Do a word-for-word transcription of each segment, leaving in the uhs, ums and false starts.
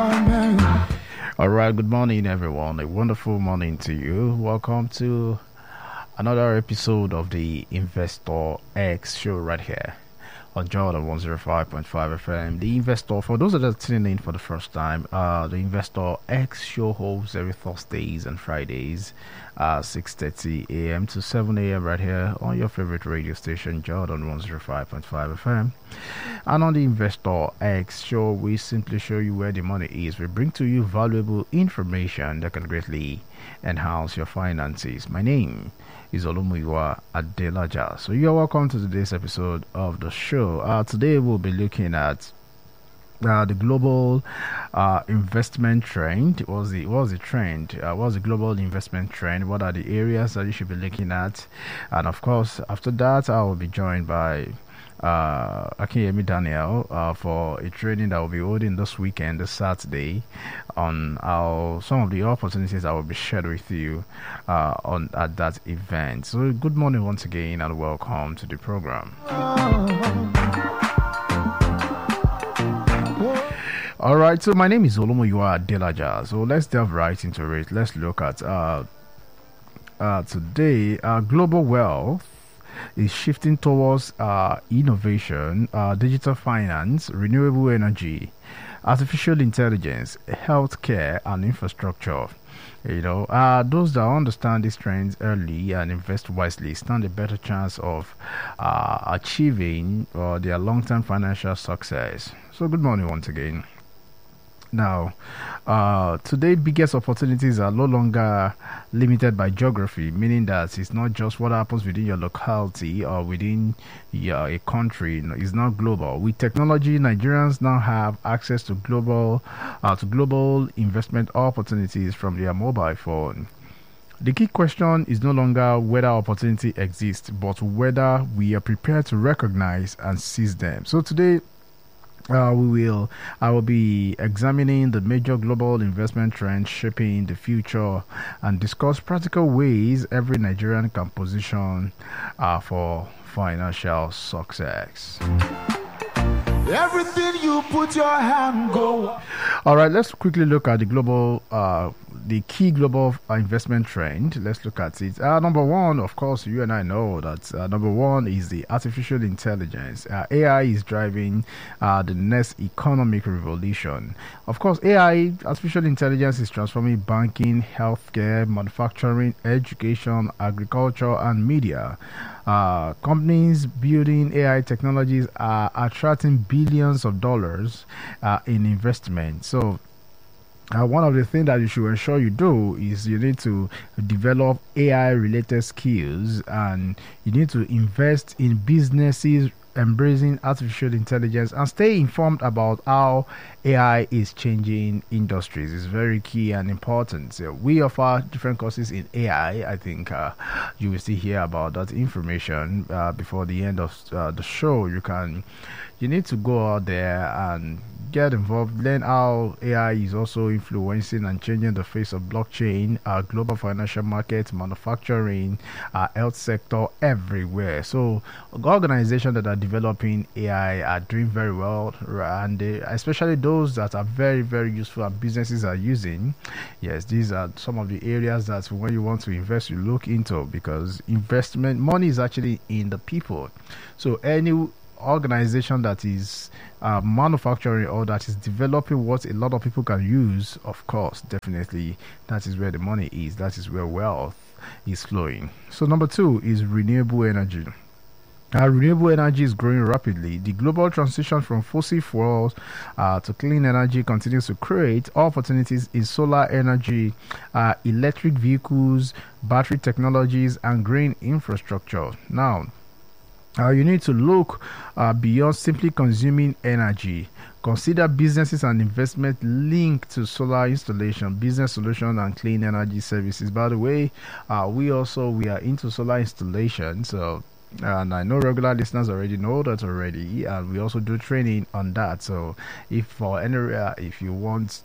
All right, good morning, everyone. A wonderful morning to you. Welcome to another episode of the Investor X show right here on Jordan one oh five point five F M. The Investor, for those that are tuning in for the first time, uh, the Investor X show holds every Thursdays and Fridays, uh, six thirty a m to seven a m right here on your favorite radio station, Jordan one oh five point five F M. And on the Investor X show, we simply show you where the money is. We bring to you valuable information that can greatly enhance your finances. My name is Olumuyiwa Adelaja. So you're welcome to today's episode of the show. Uh, today we'll be looking at uh, the global uh, investment trend. What was the what was the trend? Uh, what was the global investment trend? What are the areas that you should be looking at? And of course, after that, I will be joined by uh Akinyemi Daniel uh, for a training that will be holding this weekend, this Saturday, on our some of the opportunities I will be shared with you uh, on at that event. So good morning once again and welcome to the program. All right, so my name is Olumuyiwa Adelaja. So let's delve right into it. Let's look at uh, uh today uh, global wealth is shifting towards uh, innovation, uh, digital finance, renewable energy, artificial intelligence, healthcare, and infrastructure. You know, uh, those that understand these trends early and invest wisely stand a better chance of uh, achieving uh, their long-term financial success. So, good morning once again. Now, uh, today, biggest opportunities are no longer limited by geography, meaning that it's not just what happens within your locality or within your, a country. No, it's not global. With technology, Nigerians now have access to global, uh, to global investment opportunities from their mobile phone. The key question is no longer whether opportunity exists, but whether we are prepared to recognize and seize them. So today, Uh, we will. I will be examining the major global investment trends shaping the future and discuss practical ways every Nigerian can position uh, for financial success. Everything you put your hand go. All right, let's quickly look at the global, uh, the key global investment trend. Let's look at it. Uh, number one, of course, you and I know that uh, number one is the artificial intelligence. Uh, A I is driving uh, the next economic revolution. Of course, A I, artificial intelligence, is transforming banking, healthcare, manufacturing, education, agriculture, and media. Uh, companies building A I technologies are attracting billions of dollars uh, in investment. So, uh, one of the things that you should ensure you do is you need to develop A I related skills, and you need to invest in businesses embracing artificial intelligence and stay informed about how A I is changing industries. Is very key and important. So we offer different courses in A I. I think uh, you will still hear about that information uh, before the end of uh, the show. You can, you need to go out there and get involved, learn how A I is also influencing and changing the face of blockchain, uh, global financial markets, manufacturing, uh, health sector, everywhere. So organizations that are developing A I are doing very well, and they, especially those that are very, very useful and businesses are using. Yes, these are some of the areas that when you want to invest, you look into, because investment money is actually in the people. So any organization that is uh, manufacturing or that is developing what a lot of people can use, of course, definitely that is where the money is. That is where wealth is flowing. So number two is renewable energy. Uh, renewable energy is growing rapidly. The global transition from fossil fuels uh, to clean energy continues to create opportunities in solar energy, uh, electric vehicles, battery technologies, and green infrastructure. Now, Uh, you need to look uh, beyond simply consuming energy. Consider businesses and investment linked to solar installation, business solution, and clean energy services. By the way, uh, we also we are into solar installation, so and I know regular listeners already know that already, and we also do training on that. So if for any uh, if you want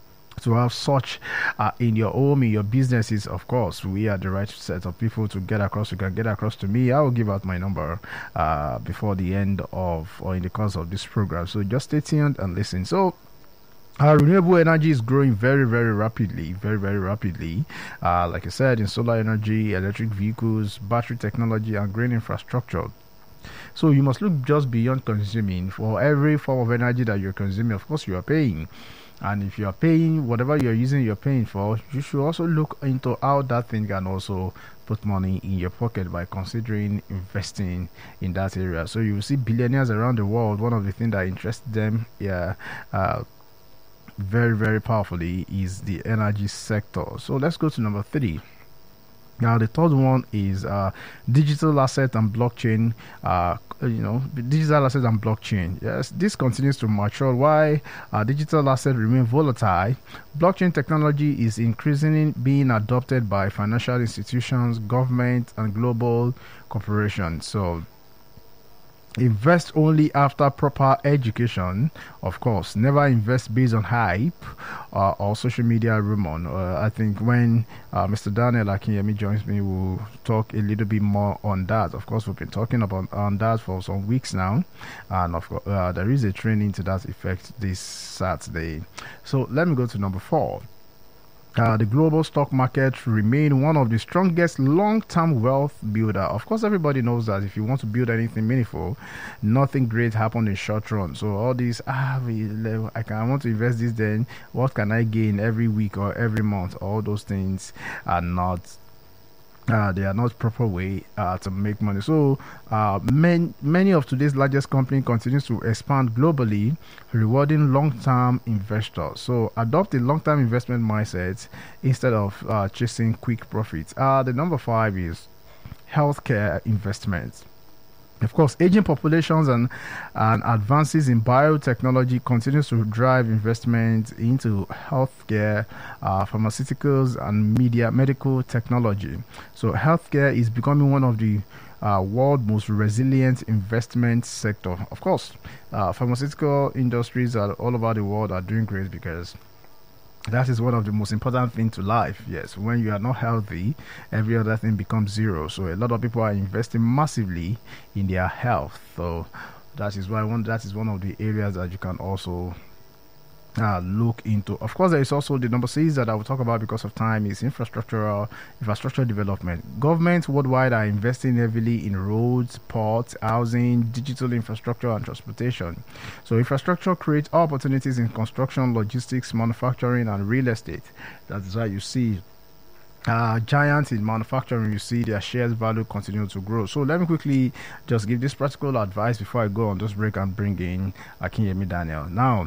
to have such uh, in your home, in your businesses, of course, we are the right set of people to get across. You can get across to me. I will give out my number uh, before the end of or in the course of this program. So just stay tuned and listen. So Uh, renewable energy is growing very, very rapidly, very, very rapidly. Uh, like I said, in solar energy, electric vehicles, battery technology, and green infrastructure. So you must look just beyond consuming. For every form of energy that you're consuming, of course, you are paying. And if you are paying whatever you're using, you're paying for, you should also look into how that thing can also put money in your pocket by considering investing in that area. So you will see billionaires around the world. One of the things that interests them, yeah, uh, very, very powerfully is the energy sector. So let's go to number three. Now the third one is uh, digital asset and blockchain. Uh, you know, digital asset and blockchain. Yes, this continues to mature. Why uh, digital asset remain volatile? Blockchain technology is increasingly being adopted by financial institutions, government, and global corporations. So invest only after proper education. Of course, never invest based on hype uh, or social media rumor. Uh, I think when uh, Mister Daniel Akinyemi joins me, we'll talk a little bit more on that. Of course, we've been talking about on that for some weeks now, and of course, uh, there is a training to that effect this Saturday. So let me go to number four. Uh, the global stock market remain one of the strongest long-term wealth builder. Of course, everybody knows that if you want to build anything meaningful, nothing great happen in short run. So all these, ah, I can I want to invest this. Then what can I gain every week or every month? All those things are not. Uh, they are not proper way uh, to make money. So uh, many, many of today's largest companies continues to expand globally, rewarding long-term investors. So adopt a long-term investment mindset instead of uh, chasing quick profits. Uh, the number five is healthcare investments. Of course, aging populations and, and advances in biotechnology continues to drive investment into healthcare, uh, pharmaceuticals, and media medical technology. So, healthcare is becoming one of the uh, world's most resilient investment sector. Of course, uh, pharmaceutical industries are all over the world are doing great because that is one of the most important things to life. Yes, when you are not healthy, every other thing becomes zero. So a lot of people are investing massively in their health. So that is why one that is one of the areas that you can also uh, look into. Of course, there is also the number six that I will talk about because of time is infrastructural infrastructure development. Governments worldwide are investing heavily in roads, ports, housing, digital infrastructure, and transportation. So infrastructure creates opportunities in construction, logistics, manufacturing, and real estate. That is why you see Uh, giants in manufacturing, you see their shares value continue to grow. So let me quickly just give this practical advice before I go on this break and bring in Akinyemi Daniel. Now,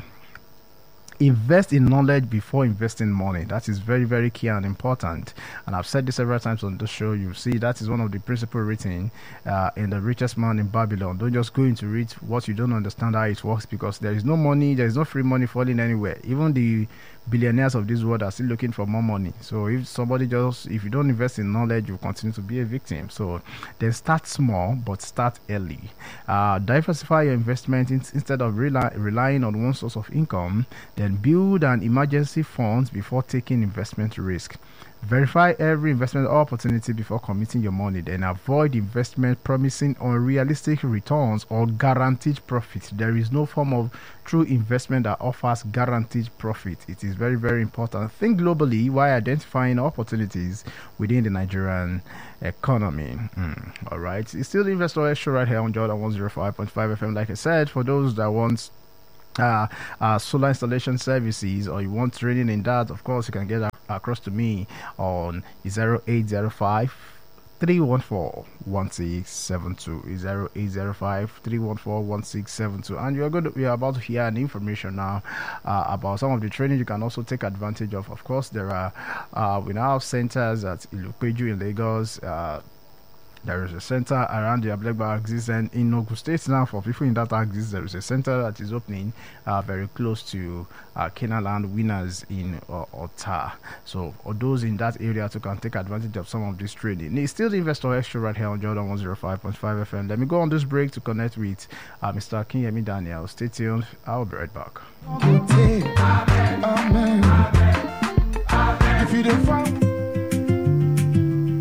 invest in knowledge before investing money. That is very, very key and important. And I've said this several times on the show. You see, that is one of the principles written uh, in The Richest Man in Babylon. Don't just go into read what you don't understand how it works, because there is no money, there is no free money falling anywhere. Even the billionaires of this world are still looking for more money. So if somebody just, if you don't invest in knowledge, you continue to be a victim. So then start small, but start early. Uh, diversify your investment in, instead of rely, relying on one source of income. Then build an emergency fund before taking investment risk. Verify every investment opportunity before committing your money. Then avoid investment promising unrealistic returns or guaranteed profit. There is no form of true investment that offers guaranteed profit. It is very, very important. Think globally while identifying opportunities within the Nigerian economy. Mm, all right. It's still Investor Extra right here on Jordan one oh five point five F M. Like I said, for those that want Uh, uh, solar installation services, or you want training in that, of course you can get a- across to me on zero eight zero five, three one four, one six seven two, zero eight zero five, three one four, one six seven two. And you're going to we are about to hear an information now uh, about some of the training you can also take advantage of. Of course, there are uh, we now have centers at Ilupeju in Lagos. uh, There is a center around the Ablekba axis, and in Ogun State now, for people in that axis, there is a center that is opening uh, very close to uh, Kenaland Winners in uh, Ota. So or those in that area too can take advantage of some of this trading. It's still the Investor Extra right here on Jordan one oh five point five F M. Let me go on this break to connect with uh, Mister Akinyemi Daniel. Stay tuned. I'll be right back. Amen. Amen. Amen. If you don't find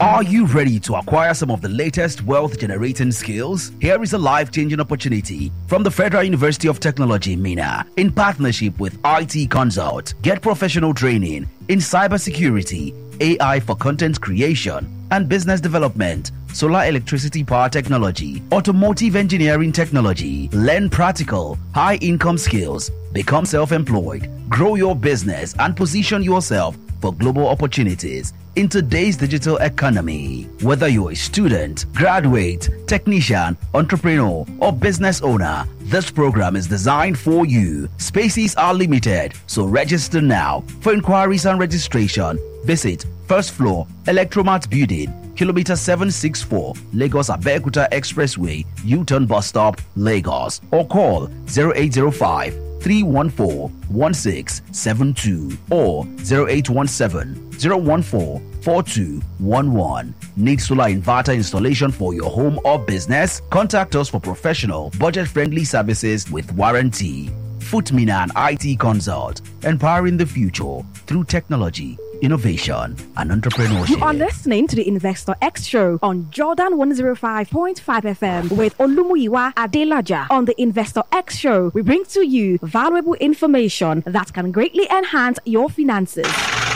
Are you ready to acquire some of the latest wealth-generating skills? Here is a life-changing opportunity from the Federal University of Technology, MENA, in partnership with I T Consult. Get professional training in cybersecurity, A I for content creation and business development, solar electricity power technology, automotive engineering technology. Learn practical, high-income skills, become self-employed, grow your business, and position yourself for global opportunities in today's digital economy. Whether you're a student, graduate, technician, entrepreneur, or business owner, this program is designed for you. Spaces are limited, so register now. For inquiries and registration, visit first floor, Electromat Building, Kilometer seven six four, Lagos Abeokuta Expressway, U-turn bus stop, Lagos, or call zero eight zero five, three one four, one six seven two or zero eight one seven, zero one four, four two one one. Need solar inverter installation for your home or business? Contact us for professional, budget-friendly services with warranty. Footmina and I T Consult, empowering the future through technology, innovation, and entrepreneurship. You are listening to the Investor X Show on Jordan one oh five point five F M with Olumuyiwa Adelaja. On the Investor X Show, we bring to you valuable information that can greatly enhance your finances.